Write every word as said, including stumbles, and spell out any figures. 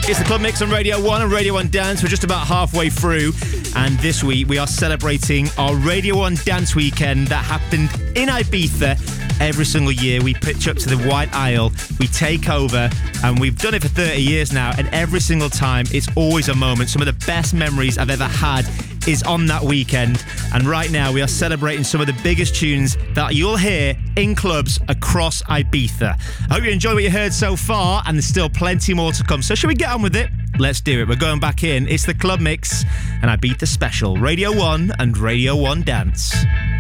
It's the Club Mix on Radio one and Radio one Dance. We're just about halfway through, and this week we are celebrating our Radio one Dance weekend that happened in Ibiza. Every single year we pitch up to the White Isle, we take over, and we've done it for thirty years now, and every single time it's always a moment. Some of the best memories I've ever had is on that weekend, and right now we are celebrating some of the biggest tunes that you'll hear in clubs across Ibiza. I hope you enjoyed what you heard so far, and there's still plenty more to come, so shall we get on with it? Let's do it. We're going back in. It's the Club Mix and Ibiza Special, Radio one and Radio one Dance.